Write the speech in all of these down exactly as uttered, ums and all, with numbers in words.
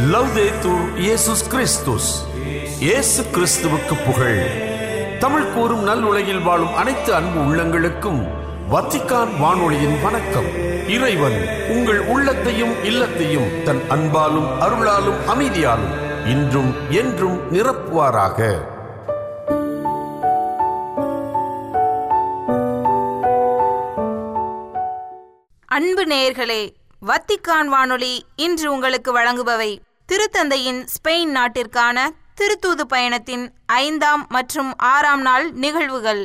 லவ்தேத்தூர் இயேசுஸ் கிறிஸ்துஸ். இயேசு கிறிஸ்துவுக்கு புகழ். தமிழ் கூறும் நல் உலகில் வாழும் அனைத்து அன்பு உள்ளங்களுக்கும் வத்திக்கான் வானொலியின் வணக்கம். இறைவன் உங்கள் உள்ளத்தையும் இல்லத்தையும் தன் அன்பாலும் அருளாலும் அமைதியாலும் இன்றும் என்றும் நிரப்புவாராக. அன்பு நேயர்களே, வத்திக்கான் வானொலி இன்று உங்களுக்கு வழங்குபவை திருத்தந்தையின் ஸ்பெயின் நாட்டிற்கான திருத்தூது பயணத்தின் ஐந்தாம் மற்றும் ஆறாம் நாள் நிகழ்வுகள்.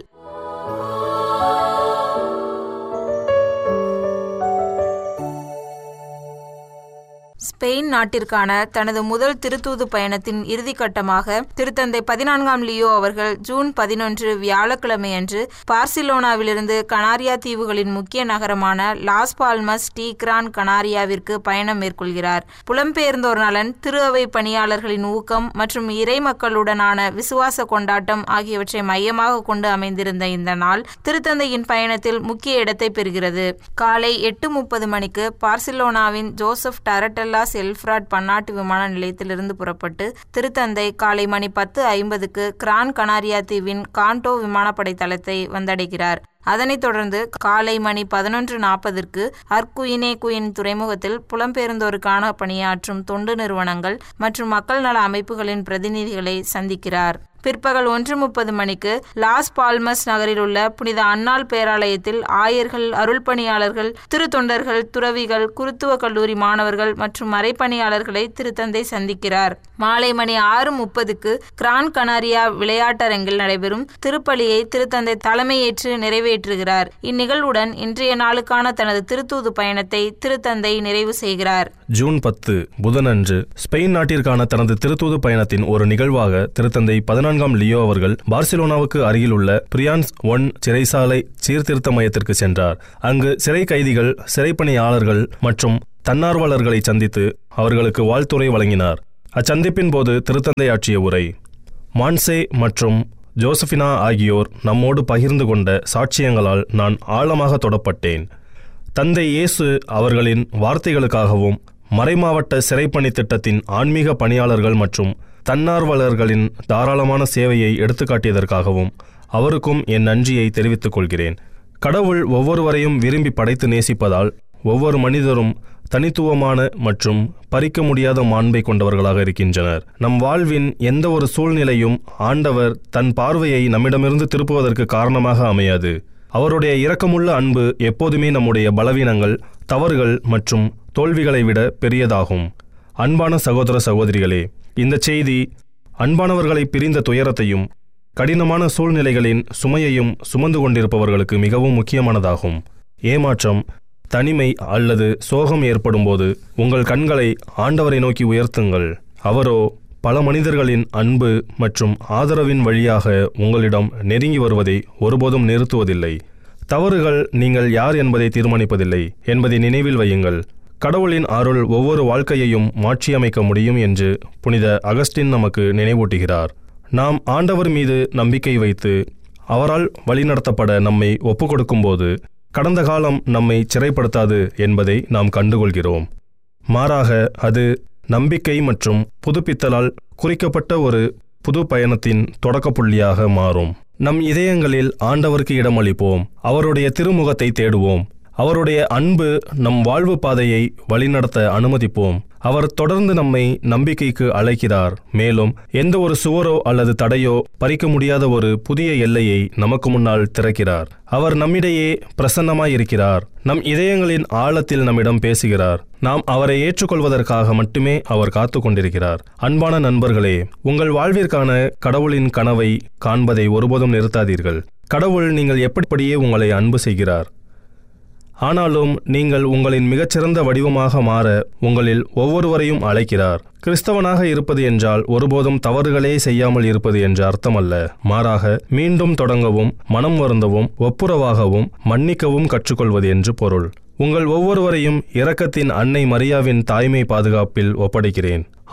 ஸ்பெயின் நாட்டிற்கான தனது முதல் திருத்தூது பயணத்தின் இறுதிக்கட்டமாக திருத்தந்தை பதினான்காம் லியோ அவர்கள் ஜூன் பதினொன்று வியாழக்கிழமை அன்று பார்சிலோனாவிலிருந்து கனாரியா தீவுகளின் முக்கிய நகரமான லாஸ் பால்மஸ் டி கிரான் கனாரியாவிற்கு பயணம் மேற்கொள்கிறார். புலம்பெயர்ந்தோர் நலன், திரு அவை பணியாளர்களின் ஊக்கம் மற்றும் இறை மக்களுடனான விசுவாச கொண்டாட்டம் ஆகியவற்றை மையமாக கொண்டு அமைந்திருந்த இந்த நாள் திருத்தந்தையின் பயணத்தில் முக்கிய இடத்தை பெறுகிறது. காலை எட்டு முப்பது மணிக்கு பார்சிலோனாவின் ஜோசப் டரட்டல் எல்ஃப்ராட் பன்னாட்டு விமான நிலையத்திலிருந்து புறப்பட்டு திருத்தந்தை காலை மணி பத்து ஐம்பதுக்கு கிரான் கனாரியா தீவின் கான்டோ விமானப்படை தளத்தை வந்தடைகிறார். அதனைத் தொடர்ந்து காலை மணி பதினொன்று நாற்பதற்கு அர்குயினே குயின் துறைமுகத்தில் புலம்பெயர்ந்தோருக்கான பணியாற்றும் தொண்டு நிறுவனங்கள் மற்றும் மக்கள் நல அமைப்புகளின் பிரதிநிதிகளை சந்திக்கிறார். பிற்பகல் ஒன்று முப்பது மணிக்கு லாஸ் பால்மஸ் நகரில் உள்ள புனித அன்னாள் பேராலயத்தில் ஆயர்கள், அருள் பணியாளர்கள், திருத்தொண்டர்கள், துறவிகள், குருத்துவ கல்லூரி மாணவர்கள் மற்றும் மறைப்பணியாளர்களை திருத்தந்தை சந்திக்கிறார். மாலை மணி ஆறு முப்பதுக்கு கிரான் கனாரியா விளையாட்டரங்கில் நடைபெறும் திருப்பலியை திருத்தந்தை தலைமையேற்று நிறைவேற்றுகிறார். இந்நிகழ்வுடன் இன்றைய நாளுக்கான தனது திருத்தூது பயணத்தை திருத்தந்தை நிறைவு செய்கிறார். ஜூன் பத்து புதனன்று ஸ்பெயின் நாட்டிற்கான தனது திருத்தூது பயணத்தின் ஒரு நிகழ்வாக திருத்தந்தை பதினான்காம் லியோ அவர்கள் பார்சிலோனாவுக்கு அருகில் உள்ள பிரியான்ஸ் ஒன் சிறைசாலை சீர்திருத்த மையத்திற்கு சென்றார். அங்கு சிறை கைதிகள், சிறைப்பணியாளர்கள் மற்றும் தன்னார்வலர்களை சந்தித்து அவர்களுக்கு வாழ்த்துரை வழங்கினார். அச்சந்திப்பின் போது திருத்தந்தை ஆற்றிய உரை, மான்சே மற்றும் ஜோசபினா ஆகியோர் நம்மோடு பகிர்ந்து கொண்ட சாட்சியங்களால் நான் ஆழமாக தொடப்பட்டேன். தந்தை இயேசு அவர்களின் வார்த்தைகளுக்காகவும் மறைமாவட்ட சிறைப்பணி திட்டத்தின் ஆன்மீக பணியாளர்கள் மற்றும் தன்னார்வலர்களின் தாராளமான சேவையை எடுத்துக்காட்டியதற்காகவும் அவருக்கும் என் நன்றியை தெரிவித்துக் கொள்கிறேன். கடவுள் ஒவ்வொருவரையும் விரும்பி படைத்து நேசிப்பதால் ஒவ்வொரு மனிதரும் தனித்துவமான மற்றும் பறிக்க முடியாத மாண்பை கொண்டவர்களாக இருக்கின்றனர். நம் வாழ்வின் எந்த ஒரு சூழ்நிலையும் ஆண்டவர் தன் பார்வையை நம்மிடமிருந்து திருப்புவதற்கு காரணமாக அமையாது. அவருடைய இரக்கமுள்ள அன்பு எப்போதுமே நம்முடைய பலவீனங்கள், தவறுகள் மற்றும் தோல்விகளை விட பெரியதாகும். அன்பான சகோதர சகோதரிகளே, இந்த செய்தி அன்பானவர்களை பிரிந்த துயரத்தையும் கடினமான சூழ்நிலைகளின் சுமையையும் சுமந்து கொண்டிருப்பவர்களுக்கு மிகவும் முக்கியமானதாகும். ஏமாற்றம், தனிமை அல்லது சோகம் ஏற்படும் போது உங்கள் கண்களை ஆண்டவரை நோக்கி உயர்த்துங்கள். அவரோ பல மனிதர்களின் அன்பு மற்றும் ஆதரவின் வழியாக உங்களிடம் நெருங்கி வருவதை ஒருபோதும் நிறுத்துவதில்லை. தவறுகள் நீங்கள் யார் என்பதை தீர்மானிப்பதில்லை என்பதை நினைவில் வையுங்கள். கடவுளின் அருள் ஒவ்வொரு வாழ்க்கையையும் மாற்றியமைக்க முடியும் என்று புனித அகஸ்டின் நமக்கு நினைவூட்டுகிறார். நாம் ஆண்டவர் மீது நம்பிக்கை வைத்து அவரால் வழிநடத்தப்பட நம்மை ஒப்புக்கொடுக்கும் போது கடந்த காலம் நம்மை சிறைப்படுத்தாது என்பதை நாம் கண்டுகொள்கிறோம். மாறாக அது நம்பிக்கை மற்றும் புதுப்பித்தலால் குறிக்கப்பட்ட ஒரு புது பயணத்தின் தொடக்க புள்ளியாக மாறும். நம் இதயங்களில் ஆண்டவருக்கு இடமளிப்போம். அவருடைய திருமுகத்தை தேடுவோம். அவருடைய அன்பு நம் வாழ்வு பாதையை வழிநடத்த அனுமதிப்போம். அவர் தொடர்ந்து நம்மை நம்பிக்கைக்கு அழைக்கிறார். மேலும் எந்த ஒரு சுவரோ அல்லது தடையோ பறிக்க முடியாத ஒரு புதிய எல்லையை நமக்கு முன்னால் திறக்கிறார். அவர் நம்மிடையே பிரசன்னமாயிருக்கிறார். நம் இதயங்களின் ஆழத்தில் நம்மிடம் பேசுகிறார். நாம் அவரை ஏற்றுக்கொள்வதற்காக மட்டுமே அவர் காத்து கொண்டிருக்கிறார். அன்பான நண்பர்களே, உங்கள் வாழ்விற்கான கடவுளின் கனவை காண்பதை ஒருபோதும் நிறுத்தாதீர்கள். கடவுள் நீங்கள் எப்படியே உங்களை அன்பு செய்கிறார். ஆனாலும் நீங்கள் உங்களின் மிகச்சிறந்த வடிவமாக மாற உங்களில் ஒவ்வொருவரையும் அழைக்கிறார். கிறிஸ்தவனாக இருப்பது என்றால் ஒருபோதும் தவறுகளே செய்யாமல் இருப்பது என்ற அர்த்தமல்ல. மாறாக மீண்டும் தொடங்கவும், மனம் வருந்தவும், ஒப்புரவாகவும், மன்னிக்கவும் கற்றுக்கொள்வது என்று பொருள். உங்கள் ஒவ்வொருவரையும் இரக்கத்தின் அன்னை மரியாவின் தாய்மை பாதுகாப்பில் ஒப்படைக்கிறேன்.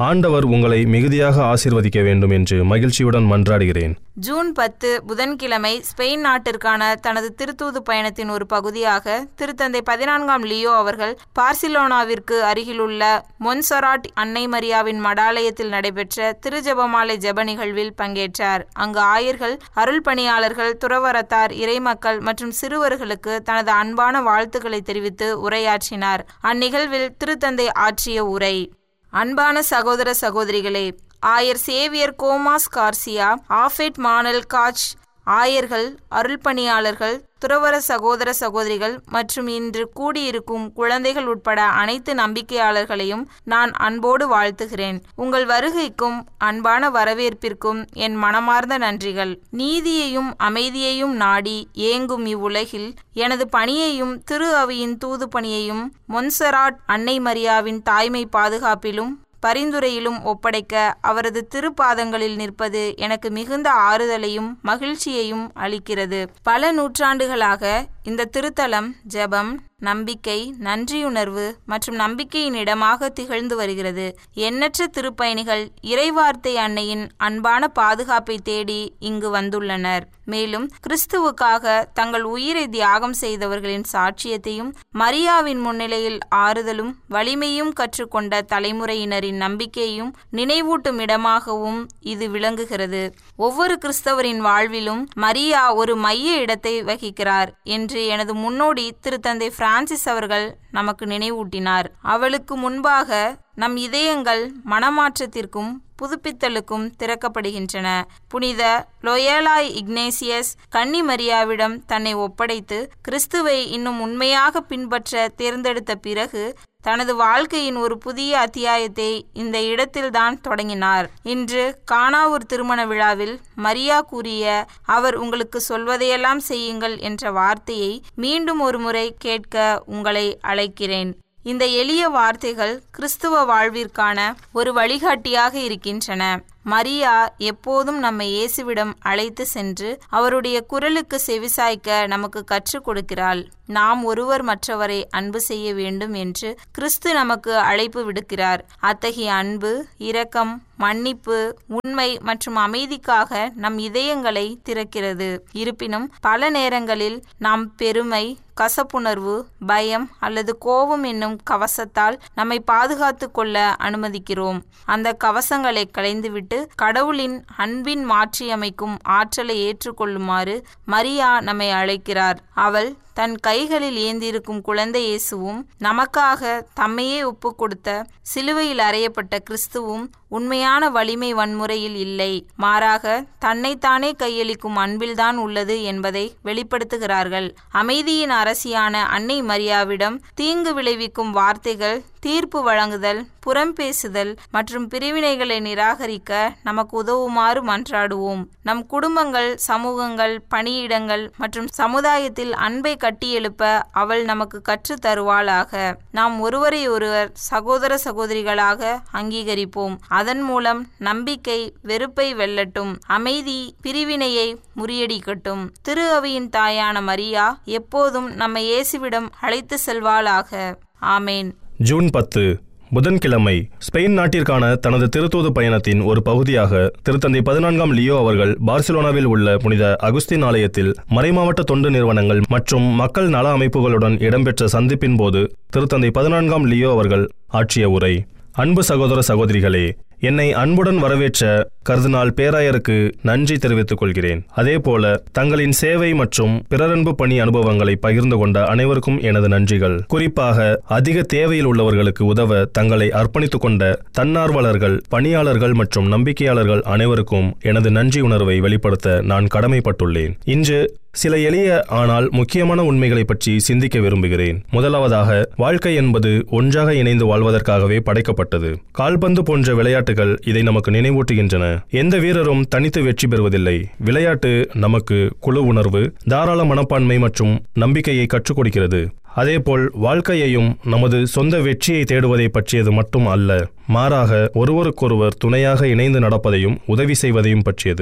ஆண்டவர் உங்களை மிகுதியாக ஆசீர்வதிக்க வேண்டும் என்று மகிழ்ச்சியுடன் மன்றாடுகிறேன். ஜூன் பத்து புதன்கிழமை ஸ்பெயின் நாட்டிற்கான தனது திருத்தூது பயணத்தின் ஒரு பகுதியாக திருத்தந்தை பதினான்காம் லியோ அவர்கள் பார்சிலோனாவிற்கு அருகிலுள்ள மொன்சராட் அன்னை மரியாவின் மடாலயத்தில் நடைபெற்ற திருஜெபமாலை ஜெப நிகழ்வில் பங்கேற்றார். அங்கு ஆயர்கள், அருள் பணியாளர்கள், துறவரத்தார், இறைமக்கள் மற்றும் சிறுவர்களுக்கு தனது அன்பான வாழ்த்துக்களை தெரிவித்து உரையாற்றினார். அந்நிகழ்வில் திருத்தந்தை ஆற்றிய உரை: அன்பான சகோதர சகோதரிகளே, ஆயர் சேவியர் கோமாஸ் கார்சியா, ஆஃபெட் மானல் காச், ஆயர்கள், அருள் பணியாளர்கள், துறவர சகோதர சகோதரிகள் மற்றும் இன்று கூடியிருக்கும் குழந்தைகள் உட்பட அனைத்து நம்பிக்கையாளர்களையும் நான் அன்போடு வாழ்த்துகிறேன். உங்கள் வருகைக்கும் அன்பான வரவேற்பிற்கும் என் மனமார்ந்த நன்றிகள். நீதியையும் அமைதியையும் நாடி ஏங்கும் இவ்வுலகில் எனது பணியையும் திரு அவையின் தூது பணியையும் மொன்சராட் அன்னை மரியாவின் தாய்மை பாதுகாப்பிலும் பரிந்துரையிலும் ஒப்படைக்க அவரது திருப்பாதங்களில் நிற்பது எனக்கு மிகுந்த ஆறுதலையும் மகிழ்ச்சியையும் அளிக்கிறது. பல நூற்றாண்டுகளாக இந்த திருத்தலம் ஜெபம், நம்பிக்கை, நன்றியுணர்வு மற்றும் நம்பிக்கையின் இடமாக திகழ்ந்து வருகிறது. எண்ணற்ற திருப்பயணிகள் இறைவார்த்தை அன்னையின் அன்பான பாதுகாப்பை தேடி இங்கு வந்துள்ளனர். மேலும் கிறிஸ்துவுக்காக தங்கள் உயிரை தியாகம் செய்தவர்களின் சாட்சியத்தையும் மரியாவின் முன்னிலையில் ஆறுதலும் வலிமையும் கற்றுக்கொண்ட தலைமுறையினரின் நம்பிக்கையும் நினைவூட்டும் இடமாகவும் இது விளங்குகிறது. ஒவ்வொரு கிறிஸ்தவரின் வாழ்விலும் மரியா ஒரு மைய இடத்தை வகிக்கிறார் என்று எனது முன்னோடி திருத்தந்தை பிரான்சிஸ் அவர்கள் நமக்கு நினைவூட்டினார். அவளுக்கு முன்பாக நம் இதயங்கள் மனமாற்றத்திற்கும் புதுப்பித்தலுக்கும் திறக்கப்படுகின்றன. புனித லோயலா இக்னேசியஸ் கன்னி மரியாவிடம் தன்னை ஒப்படைத்து கிறிஸ்துவை இன்னும் உண்மையாக பின்பற்ற தேர்ந்தெடுத்த பிறகு தனது வாழ்க்கையின் ஒரு புதிய அத்தியாயத்தை இந்த இடத்தில்தான் தொடங்கினார். இன்று கானாவூர் திருமண விழாவில் மரியா கூறிய அவர் உங்களுக்கு சொல்வதையெல்லாம் செய்யுங்கள் என்ற வார்த்தையை மீண்டும் ஒரு முறை கேட்க உங்களை அழைக்கிறேன். இந்த எளிய வார்த்தைகள் கிறிஸ்துவ வாழ்விற்கான ஒரு வழிகாட்டியாக இருக்கின்றன. மரியா எப்போதும் நம்மை இயேசுவிடம் அழைத்து சென்று அவருடைய குரலுக்கு செவிசாய்க்க நமக்கு கற்றுக் கொடுக்கிறாள். நாம் ஒருவர் மற்றவரை அன்பு செய்ய வேண்டும் என்று கிறிஸ்து நமக்கு அழைப்பு விடுக்கிறார். அத்தகைய அன்பு, இரக்கம், மன்னிப்பு, உண்மை மற்றும் அமைதிக்காக நம் இதயங்களை திறக்கிறது. இருப்பினும் பல நேரங்களில் நாம் பெருமை, கசப்புணர்வு, பயம் அல்லது கோபம் என்னும் கவசத்தால் நம்மை பாதுகாத்து கொள்ள அனுமதிக்கிறோம். அந்த கவசங்களை களைந்துவிட்டு கடவுளின் அன்பின் மாற்றியமைக்கும் ஆற்றலை ஏற்றுக்கொள்ளுமாறு மரியா நம்மை அழைக்கிறார். அவள் தன் கைகளில் ஏந்திருக்கும் குழந்தை இயேசுவும் நமக்காக தம்மையே ஒப்பு கொடுத்த சிலுவையில் அறையப்பட்ட கிறிஸ்துவும் உண்மையான வலிமை வன்முறையில் இல்லை, மாறாக தன்னைத்தானே கையளிக்கும் அன்பில்தான் உள்ளது என்பதை வெளிப்படுத்துகிறார்கள். அமைதியின் அரசியான அன்னை மரியாவிடம் தீங்கு விளைவிக்கும் வார்த்தைகள், தீர்ப்பு வழங்குதல், புறம் பேசுதல் மற்றும் பிரிவினைகளை நிராகரிக்க நமக்கு உதவுமாறு மன்றாடுவோம். நம் குடும்பங்கள், சமூகங்கள், பணியிடங்கள் மற்றும் சமுதாயத்தில் அன்பை கட்டியெழுப்ப அவள் நமக்கு கற்று தருவாளாக. நாம் ஒருவரை ஒருவர் சகோதர சகோதரிகளாக அங்கீகரிப்போம். அதன் மூலம் நம்பிக்கை வெறுப்பை வெல்லட்டும், அமைதி பிரிவினையை முறியடிக்கட்டும். திரு அவையின் தாயான மரியா எப்போதும் நம்மை இயேசுவிடம் அழைத்து செல்வாளாக. ஆமேன். ஜூன் பத்து புதன்கிழமை ஸ்பெயின் நாட்டிற்கான தனது திருத்தூது பயணத்தின் ஒரு பகுதியாக திருத்தந்தை பதினான்காம் லியோ அவர்கள் பார்சிலோனாவில் உள்ள புனித அகுஸ்தின் ஆலயத்தில் மறைமாவட்ட தொண்டு நிறுவனங்கள் மற்றும் மக்கள் நல அமைப்புகளுடன் இடம்பெற்ற சந்திப்பின் போது திருத்தந்தை பதினான்காம் லியோ அவர்கள் ஆற்றிய உரை: அன்பு சகோதர சகோதரிகளே, என்னை அன்புடன் வரவேற்ற கர்தினால் பேராயருக்கு நன்றி தெரிவித்துக் கொள்கிறேன். அதேபோல தங்களின் சேவை மற்றும் பிறரன்பு பணி அனுபவங்களை பகிர்ந்து கொண்ட அனைவருக்கும் எனது நன்றிகள். குறிப்பாக அதிக தேவையில் உள்ளவர்களுக்கு உதவ தங்களை அர்ப்பணித்துக் கொண்ட தன்னார்வலர்கள், பணியாளர்கள் மற்றும் நம்பிக்கையாளர்கள் அனைவருக்கும் எனது நன்றி உணர்வை வெளிப்படுத்த நான் கடமைப்பட்டுள்ளேன். இன்று சில எளிய ஆனால் முக்கியமான உண்மைகளை பற்றி சிந்திக்க விரும்புகிறேன். முதலாவதாக, வாழ்க்கை என்பது ஒன்றாக இணைந்து வாழ்வதற்காகவே படைக்கப்பட்டது. கால்பந்து போன்ற விளையாட்டுகள் இதை நமக்கு நினைவூட்டுகின்றன. எந்த வீரரும் தனித்து வெற்றி பெறுவதில்லை. விளையாட்டு நமக்கு குழு உணர்வு, தாராள மனப்பான்மை மற்றும் நம்பிக்கையை கற்றுக் கொடுக்கிறது. அதேபோல் வாழ்க்கையையும் நமது சொந்த வெற்றியை தேடுவதை பற்றியது மட்டும் அல்ல, மாறாக ஒருவருக்கொருவர் துணையாக இணைந்து நடப்பதையும் உதவி செய்வதையும் பற்றியது.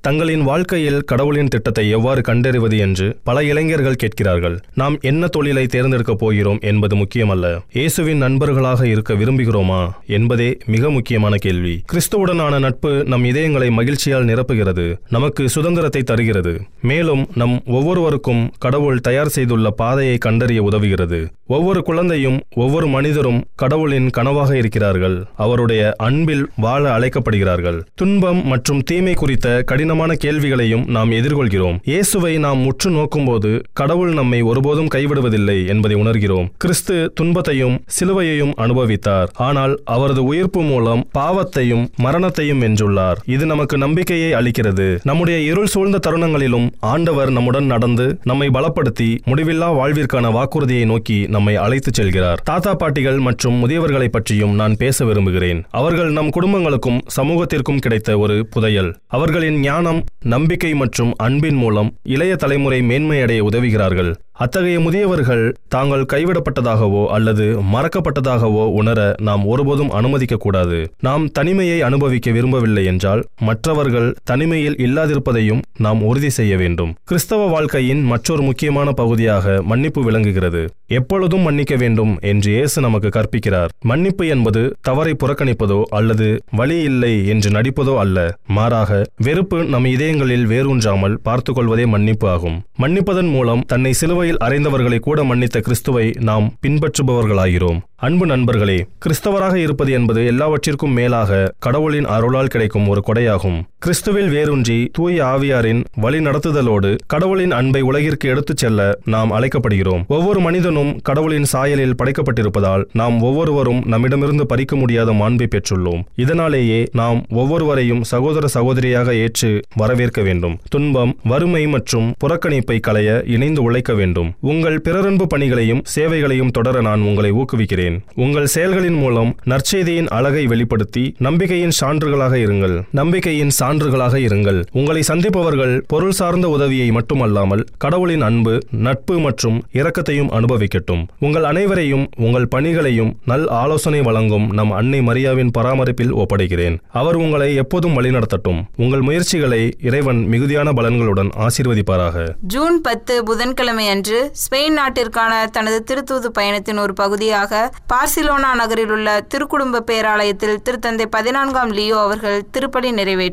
தங்களின் வாழ்க்கையில் கடவுளின் திட்டத்தை எவ்வாறு கண்டறிவது என்று பல இளைஞர்கள் கேட்கிறார்கள். நாம் என்ன தொழிலை தேர்ந்தெடுக்கப் போகிறோம் என்பது முக்கியமல்ல, இயேசுவின் நண்பர்களாக இருக்க விரும்புகிறோமா என்பதே மிக முக்கியமான கேள்வி. கிறிஸ்துவுடனான நட்பு நம் இதயங்களை மகிழ்ச்சியால் நிரப்புகிறது, நமக்கு சுதந்திரத்தை தருகிறது, மேலும் நம் ஒவ்வொருவருக்கும் கடவுள் தயார் செய்துள்ள பாதையை கண்டறிய உதவுகிறது. ஒவ்வொரு குழந்தையும் ஒவ்வொரு மனிதரும் கடவுளின் கனவாக இருக்கிறார்கள், அவருடைய அன்பில் வாழ அழைக்கப்படுகிறார்கள். துன்பம் மற்றும் தீமை குறித்த கடினமான கேள்விகளையும் நாம் எதிர்கொள்கிறோம். இயேசுவை நாம் உற்று நோக்கும்போது கடவுள் நம்மை ஒருபோதும் கைவிடுவதில்லை என்பதை உணர்கிறோம். கிறிஸ்து துன்பத்தையும் சிலுவையையும் அனுபவித்தார், ஆனால் அவரது உயிர்ப்பு மூலம் பாவத்தையும் மரணத்தையும் வென்றுள்ளார். இது நமக்கு நம்பிக்கையை அளிக்கிறது. நம்முடைய இருள் சூழ்ந்த தருணங்களிலும் ஆண்டவர் நம்முடன் நடந்து நம்மை பலப்படுத்தி முடிவில்லா வாழ்விற்கான வாக்குறுதியை நோக்கி நம்மை அழைத்துச் செல்கிறார். தாத்தா பாட்டிகள் மற்றும் முதியவர்களை பற்றியும் நான் பேச விரும்புகிறேன். அவர்கள் நம் குடும்பங்களுக்கும் சமூகத்திற்கும் கிடைத்த ஒரு புதையல். அவர்களின் ஞானம், நம்பிக்கை மற்றும் அன்பின் மூலம் இளைய தலைமுறை மேன்மையடைய உதவுகிறார்கள். அத்தகைய முதியவர்கள் தாங்கள் கைவிடப்பட்டதாகவோ அல்லது மறக்கப்பட்டதாகவோ உணர நாம் ஒருபோதும் அனுமதிக்க கூடாது. நாம் தனிமையை அனுபவிக்க விரும்பவில்லை என்றால் மற்றவர்கள் தனிமையில் இல்லாதிருப்பதையும் நாம் உறுதி செய்ய வேண்டும். கிறிஸ்தவ வாழ்க்கையின் மற்றொரு முக்கியமான பகுதியாக மன்னிப்பு விளங்குகிறது. எப்பொழுதும் மன்னிக்க வேண்டும் என்று இயேசு நமக்கு கற்பிக்கிறார். மன்னிப்பு என்பது தவறை புறக்கணிப்பதோ அல்லது வழி இல்லை என்று நடிப்பதோ அல்ல, மாறாக வெறுப்பு நம் இதயங்களில் வேரூன்றாமல் பார்த்துக் கொள்வதே மன்னிப்பு ஆகும். மன்னிப்பதன் மூலம் தன்னை சிலுவை அறைந்தவர்களை கூட மன்னித்த கிறிஸ்துவை நாம் பின்பற்றுபவர்களாகிறோம். அன்பு நண்பர்களே, கிறிஸ்தவராக இருப்பது என்பது எல்லாவற்றிற்கும் மேலாக கடவுளின் அருளால் கிடைக்கும் ஒரு கொடையாகும். கிறிஸ்துவில் வேரூன்றி தூய ஆவியாரின் வழி நடத்துதலோடு கடவுளின் அன்பை உலகிற்கு எடுத்துச் செல்ல நாம் அழைக்கப்படுகிறோம். ஒவ்வொரு மனிதனும் கடவுளின் சாயலில் படைக்கப்பட்டிருப்பதால் நாம் ஒவ்வொருவரும் நம்மிடமிருந்து பறிக்க முடியாத மாண்பை பெற்றுள்ளோம். இதனாலேயே நாம் ஒவ்வொருவரையும் சகோதர சகோதரியாக ஏற்று வரவேற்க வேண்டும். துன்பம், வறுமை மற்றும் புறக்கணிப்பை களைய இணைந்து உழைக்க வேண்டும். உங்கள் பிறரன்பு பணிகளையும் சேவைகளையும் தொடர நான் உங்களை ஊக்குவிக்கிறேன். உங்கள் செயல்களின் மூலம் நற்செய்தியின் அழகை வெளிப்படுத்தி நம்பிக்கையின் சான்றுகளாக இருங்கள். நம்பிக்கையின் சான்றுகளாக இருங்கள். உங்களை சந்திப்பவர்கள் பொருள் சார்ந்த உதவியை மட்டுமல்லாமல் கடவுளின் அன்பு, நட்பு மற்றும் இரக்கத்தையும் அனுபவிக்கட்டும். உங்கள் அனைவரையும் உங்கள் பணிகளையும் நல் ஆலோசனை வழங்கும் நம் அன்னை மரியாவின் பராமரிப்பில் ஒப்படைக்கிறேன். அவர் உங்களை எப்போதும் வழிநடத்தட்டும். உங்கள் முயற்சிகளை இறைவன் மிகுதியான பலன்களுடன் ஆசீர்வதிப்பாராக. ஜூன் பத்து புதன்கிழமை அன்று ஸ்பெயின் நாட்டிற்கான தனது திருத்தூது பயணத்தின் ஒரு பகுதியாக பார்சிலோனா நகரில் உள்ள திருக்குடும்ப பேராலயத்தில் திருத்தந்தை பதினான்காம் லியோ அவர்கள் திருப்பலி நிறைவேற்றினார்.